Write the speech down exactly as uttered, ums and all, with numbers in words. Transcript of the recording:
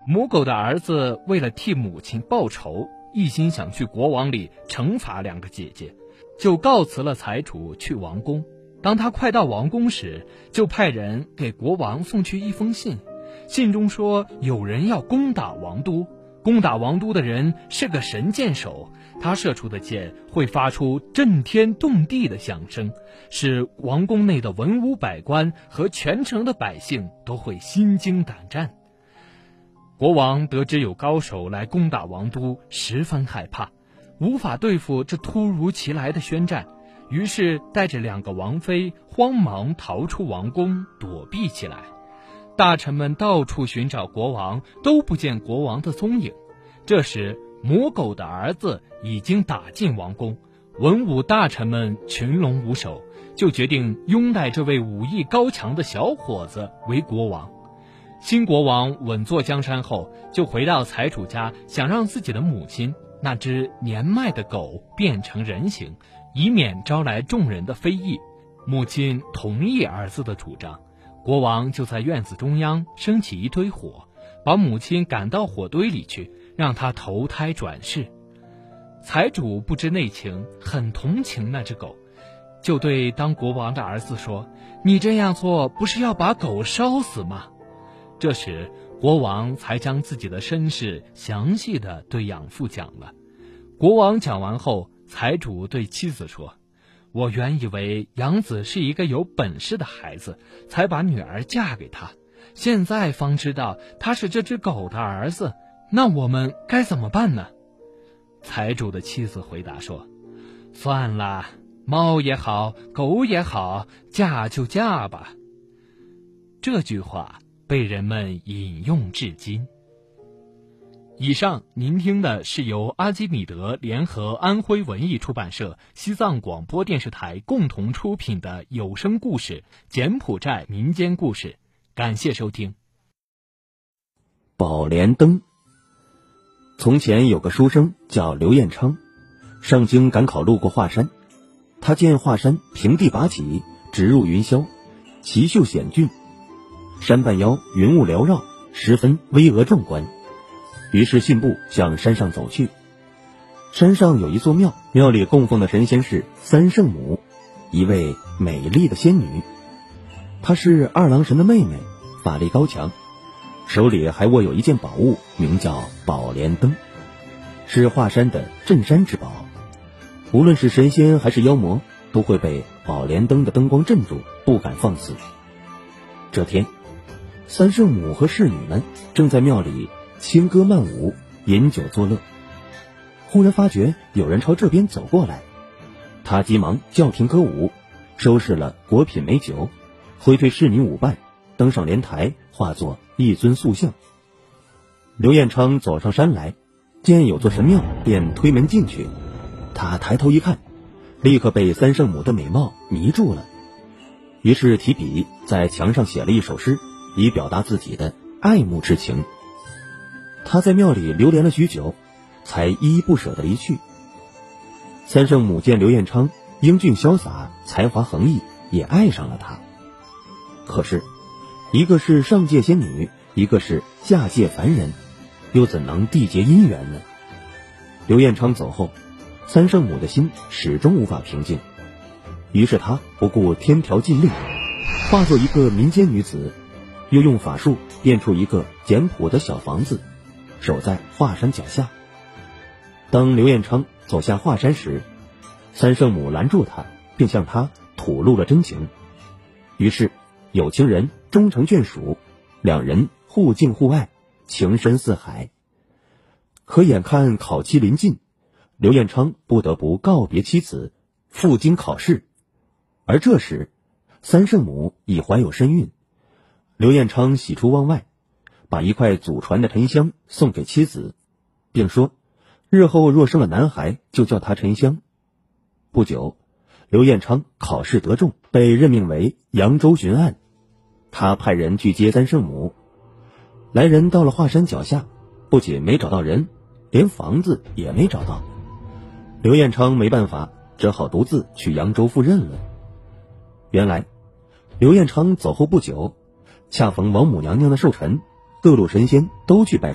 母狗的儿子为了替母亲报仇，一心想去国王里惩罚两个姐姐，就告辞了财主去王宫。当他快到王宫时，就派人给国王送去一封信，信中说有人要攻打王都，攻打王都的人是个神箭手，他射出的箭会发出震天动地的响声，使王宫内的文武百官和全城的百姓都会心惊胆战。国王得知有高手来攻打王都，十分害怕，无法对付这突如其来的宣战，于是带着两个王妃慌忙逃出王宫，躲避起来。大臣们到处寻找国王，都不见国王的踪影。这时母狗的儿子已经打进王宫，文武大臣们群龙无首，就决定拥戴这位武艺高强的小伙子为国王。新国王稳坐江山后，就回到财主家，想让自己的母亲那只年迈的狗变成人形，以免招来众人的非议。母亲同意儿子的主张，国王就在院子中央升起一堆火，把母亲赶到火堆里去，让她投胎转世。财主不知内情，很同情那只狗，就对当国王的儿子说：“你这样做不是要把狗烧死吗？”这时国王才将自己的身世详细的对养父讲了。国王讲完后，财主对妻子说：“我原以为养子是一个有本事的孩子，才把女儿嫁给他，现在方知道他是这只狗的儿子，那我们该怎么办呢？”财主的妻子回答说：“算了，猫也好，狗也好，嫁就嫁吧。”这句话被人们引用至今。以上您听的是由阿基米德联合安徽文艺出版社、西藏广播电视台共同出品的有声故事《柬埔寨民间故事》，感谢收听。 宝莲灯。从前有个书生叫刘彦昌，上京赶考路过华山，他见华山平地拔起，直入云霄，奇秀险峻，山半腰云雾缭绕，十分巍峨壮观，于是信步向山上走去。山上有一座庙，庙里供奉的神仙是三圣母，一位美丽的仙女。她是二郎神的妹妹，法力高强，手里还握有一件宝物，名叫宝莲灯，是华山的镇山之宝。无论是神仙还是妖魔，都会被宝莲灯的灯光镇住，不敢放肆。这天，三圣母和侍女们正在庙里轻歌曼舞，饮酒作乐。忽然发觉有人朝这边走过来，他急忙叫停歌舞，收拾了果品美酒，挥退侍女舞伴，登上莲台，化作一尊塑像。刘彦昌走上山来，见有座神庙，便推门进去。他抬头一看，立刻被三圣母的美貌迷住了，于是提笔在墙上写了一首诗，以表达自己的爱慕之情。他在庙里流连了许久，才依依不舍地离去。三圣母见刘彦昌英俊潇洒，才华横溢，也爱上了他。可是一个是上界仙女，一个是下界凡人，又怎能缔结姻缘呢？刘彦昌走后，三圣母的心始终无法平静，于是他不顾天条禁令，化作一个民间女子，又用法术变出一个简朴的小房子，守在华山脚下。当刘彦昌走下华山时，三圣母拦住他，并向他吐露了真情。于是有情人终成眷属，两人互敬互爱，情深似海。可眼看考期临近，刘彦昌不得不告别妻子，赴京考试。而这时三圣母已怀有身孕，刘彦昌喜出望外，把一块祖传的沉香送给妻子，并说日后若生了男孩，就叫他沉香。不久，刘彦昌考试得中，被任命为扬州巡按。他派人去接三圣母，来人到了华山脚下，不仅没找到人，连房子也没找到。刘彦昌没办法，只好独自去扬州赴任了。原来刘彦昌走后不久，恰逢王母娘娘的寿辰，各路神仙都去拜